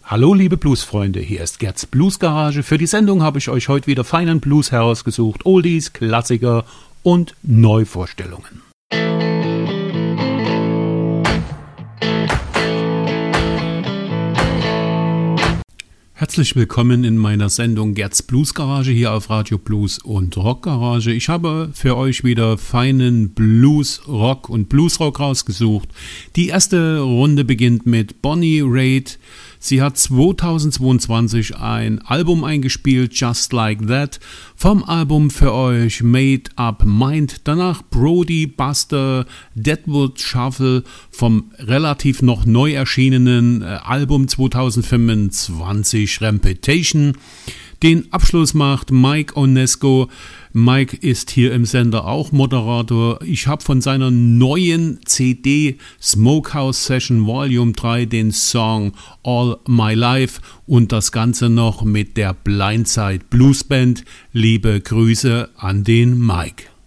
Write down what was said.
Hallo liebe Bluesfreunde, hier ist Gerds Bluesgarage. Für die Sendung habe ich euch heute wieder feinen Blues herausgesucht, Oldies, Klassiker und Neuvorstellungen. Herzlich willkommen in meiner Sendung Gerds Bluesgarage hier auf Radio Blues und Rockgarage. Ich habe für euch wieder feinen Blues, Rock und Bluesrock rausgesucht. Die erste Runde beginnt mit Bonnie Raitt. Sie hat 2022 ein Album eingespielt, Just Like That. Vom Album für euch Made Up Mind. Danach Brody Buster Deadwood Shuffle vom relativ noch neu erschienenen Album 2025 Reputation. Den Abschluss macht Mike Onesco. Mike ist hier im Sender auch Moderator. Ich habe von seiner neuen CD Smokehouse Session Volume 3 den Song All My Life und das Ganze noch mit der Blindside Blues Band. Liebe Grüße an den Mike.